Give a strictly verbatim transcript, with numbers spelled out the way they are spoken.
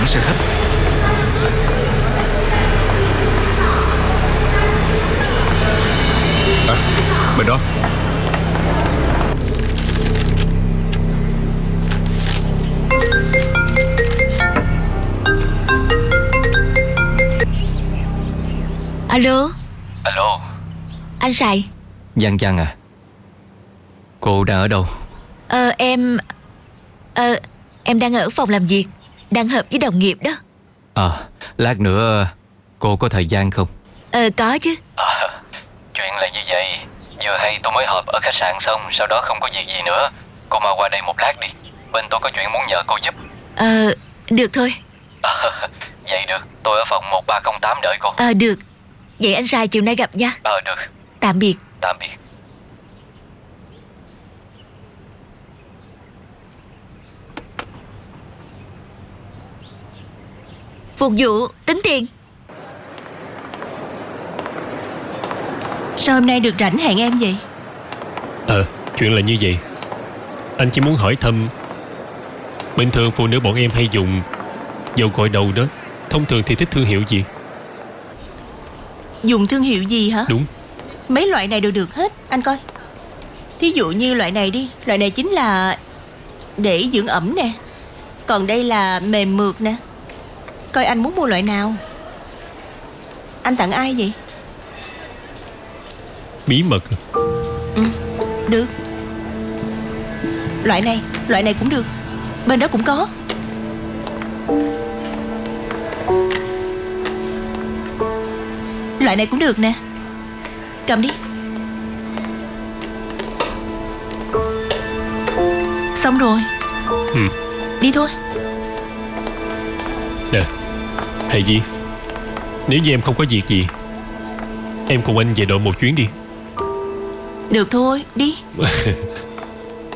xe khách. À, bên đó. Alo. Alo. Anh Sài. Giang Giang à, cô đang ở đâu? Ờ em Ờ em đang ở phòng làm việc, đang họp với đồng nghiệp đó. À, lát nữa cô có thời gian không? Ờ có chứ. À, chuyện là như vậy. Vừa hay tôi mới họp ở khách sạn xong, sau đó không có việc gì nữa. Cô mau qua đây một lát đi, bên tôi có chuyện muốn nhờ cô giúp. Ờ được thôi. À, vậy được, tôi ở phòng một ba không tám đợi cô. Ờ được. Vậy anh Sài chiều nay gặp nha. Ờ được. Tạm biệt. Tạm biệt. Phục vụ, tính tiền. Sao hôm nay được rảnh hẹn em vậy? Ờ, chuyện là như vậy. Anh chỉ muốn hỏi thăm, bình thường phụ nữ bọn em hay dùng dầu gội đầu đó, thông thường thì thích thương hiệu gì? Dùng thương hiệu gì hả? Đúng. Mấy loại này đều được hết, anh coi. Thí dụ như loại này đi, loại này chính là để dưỡng ẩm nè. Còn đây là mềm mượt nè. Coi anh muốn mua loại nào? Anh tặng ai vậy? Bí mật. Ừ, được. Loại này, loại này cũng được. Bên đó cũng có. Loại này cũng được nè. Cầm đi. Xong rồi. Ừ. Đi thôi. Nè, Hệ Di, nếu như em không có việc gì, em cùng anh về đội một chuyến đi. Được thôi, đi.